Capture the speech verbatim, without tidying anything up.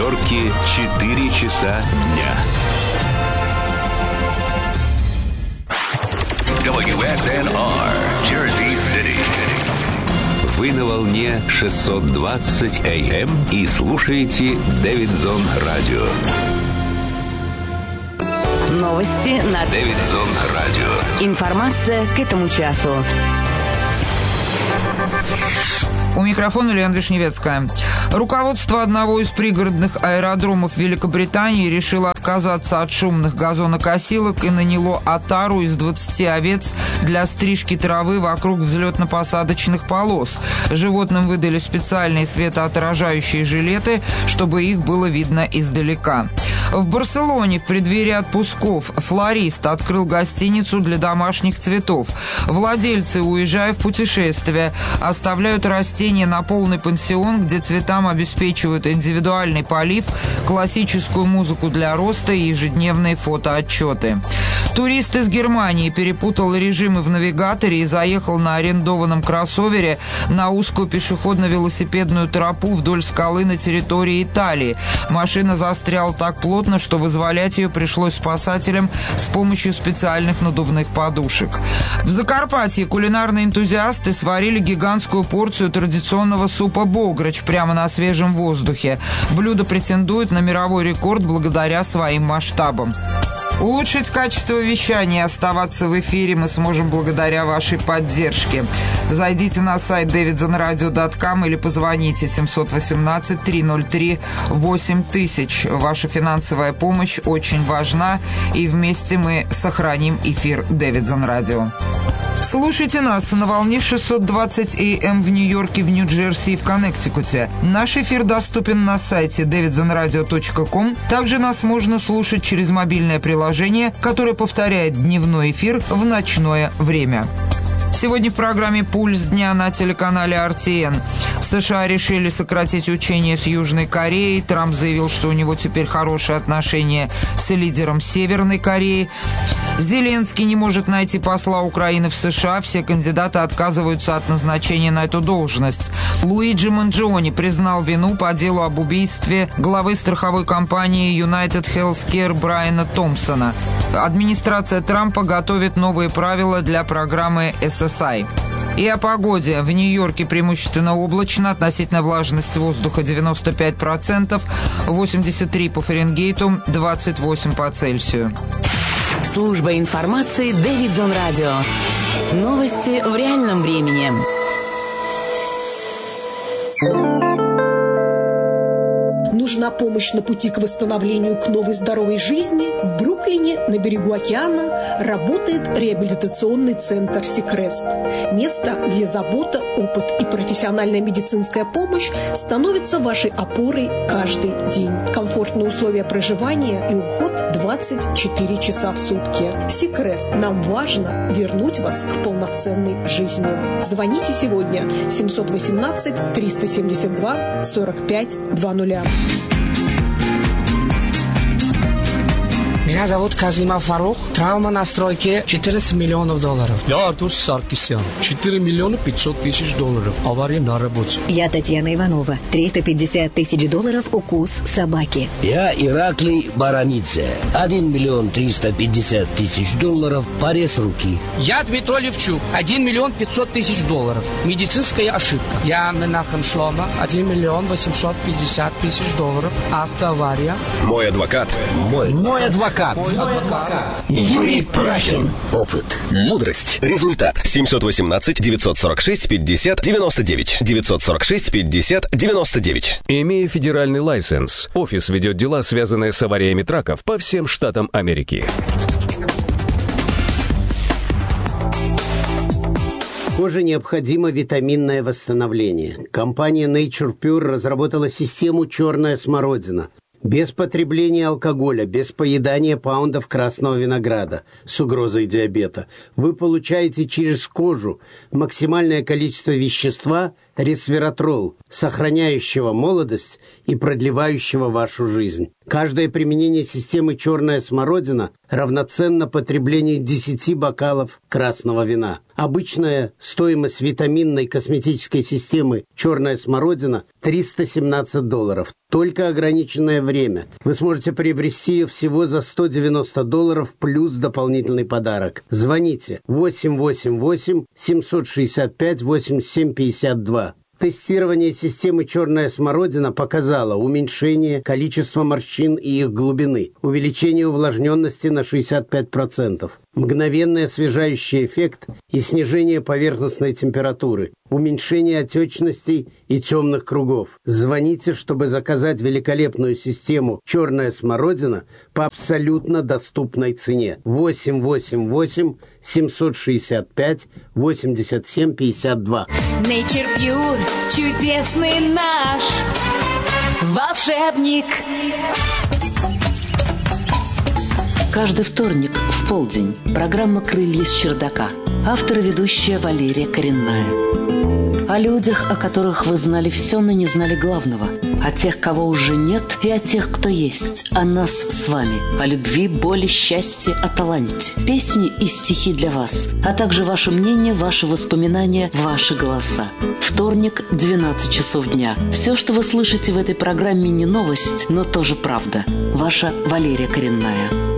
Нью-Йорке четыре часа дня. дабл ю эс эн ар, Jersey City. Вы на волне шестьсот двадцать эй эм и слушаете Дэвидсон Радио. Новости на Дэвидсон Радио. Информация к этому часу. У микрофона Лена Вишневецкая. Руководство одного из пригородных аэродромов Великобритании решило отказаться от шумных газонокосилок и наняло отару из двадцати овец для стрижки травы вокруг взлетно-посадочных полос. Животным выдали специальные светоотражающие жилеты, чтобы их было видно издалека. В Барселоне в преддверии отпусков флорист открыл гостиницу для домашних цветов. Владельцы, уезжая в путешествие, оставляют растения на полный пансион, где цветам обеспечивают индивидуальный полив, классическую музыку для роста и ежедневные фотоотчеты. Турист из Германии перепутал режимы в навигаторе и заехал на арендованном кроссовере на узкую пешеходно-велосипедную тропу вдоль скалы на территории Италии. Машина застряла так плотно, что вызволять ее пришлось спасателям с помощью специальных надувных подушек. В Закарпатье кулинарные энтузиасты сварили гигантскую порцию традиционного супа «Бограч» прямо на свежем воздухе. Блюдо претендует на мировой рекорд благодаря своим масштабам. Улучшить качество вещания и оставаться в эфире мы сможем благодаря вашей поддержке. Зайдите на сайт дэвидсон радио точка ком или позвоните семь один восемь три ноль три восемь тысяч. Ваша финансовая помощь очень важна, и вместе мы сохраним эфир Дэвидсон Радио. Слушайте нас на волне шестьсот двадцать эй эм в Нью-Йорке, в Нью-Джерси и в Коннектикуте. Наш эфир доступен на сайте дэвидсон радио точка ком. Также нас можно слушать через мобильное приложение, которое повторяет дневной эфир в ночное время. Сегодня в программе «Пульс дня» на телеканале эр ти эн. США решили сократить учения с Южной Кореей. Трамп заявил, что у него теперь хорошие отношения с лидером Северной Кореи. Зеленский не может найти посла Украины в США. Все кандидаты отказываются от назначения на эту должность. Луиджи Манджиони признал вину по делу об убийстве главы страховой компании United Healthcare Брайана Томпсона. Администрация Трампа готовит новые правила для программы эс эс ай. И о погоде. В Нью-Йорке преимущественно облачно, относительная влажность воздуха девяносто пять процентов, восемьдесят три по Фаренгейту, двадцать восемь по Цельсию. Служба информации Дэвидсон Радио. Новости в реальном времени. Нужна помощь на пути к восстановлению к новой здоровой жизни? В Бруклине, на берегу океана, работает реабилитационный центр «Сикрест». Место, где забота, опыт и профессиональная медицинская помощь становятся вашей опорой каждый день. Комфортные условия проживания и уход двадцать четыре часа в сутки. «Сикрест». Нам важно вернуть вас к полноценной жизни. Звоните сегодня семь один восемь три семь два сорок пять двадцать. Меня зовут Казима Фарух. Травма на стройке четырнадцать миллионов долларов. Я Артур Саркисян. четыре миллиона пятьсот тысяч долларов. Авария на работе. Я Татьяна Иванова. триста пятьдесят тысяч долларов укус собаки. Я Ираклий Барамидзе. один миллион триста пятьдесят тысяч долларов. Порез руки. Я Дмитрий Левчук. один миллион пятьсот тысяч долларов. Медицинская ошибка. Я Менахем Шлома. один миллион восемьсот пятьдесят тысяч долларов. Автоавария. Мой адвокат. Мой, Мой адвокат. Юрий Прахин. Опыт. Мудрость. Результат. семь один восемь девять сорок шесть пятьдесят девяносто девять. девять сорок шесть пятьдесят девяносто девять. Имея федеральный лайсенс, офис ведет дела, связанные с авариями траков по всем штатам Америки. Коже необходимо витаминное восстановление. Компания Nature Pure разработала систему «Черная смородина». Без потребления алкоголя, без поедания паундов красного винограда с угрозой диабета вы получаете через кожу максимальное количество вещества ресвератрол, сохраняющего молодость и продлевающего вашу жизнь. Каждое применение системы «Черная смородина» равноценно потреблению десяти бокалов красного вина. Обычная стоимость витаминной косметической системы «Черная смородина» – триста семнадцать долларов. Только ограниченное время. Вы сможете приобрести ее всего за сто девяносто долларов плюс дополнительный подарок. Звоните восемь восемь восемь семь шесть пять восемьдесят семь пятьдесят два. Тестирование системы «Черная смородина» показало уменьшение количества морщин и их глубины, увеличение увлажненности на шестьдесят пять процентов, мгновенный освежающий эффект и снижение поверхностной температуры, уменьшение отечностей и темных кругов. Звоните, чтобы заказать великолепную систему «Черная смородина» по абсолютно доступной цене. восемь восемь восемь семь шесть пять восемьдесят семь пятьдесят два. Nature Pure, чудесный наш волшебник. Каждый вторник в полдень программа «Крылья с чердака». Автор и ведущая Валерия Коренная. О людях, о которых вы знали все, но не знали главного. О тех, кого уже нет, и о тех, кто есть. О нас с вами. О любви, боли, счастье, о таланте. Песни и стихи для вас. А также ваше мнение, ваши воспоминания, ваши голоса. Вторник, двенадцать часов дня. Все, что вы слышите в этой программе, не новость, но тоже правда. Ваша Валерия Коренная.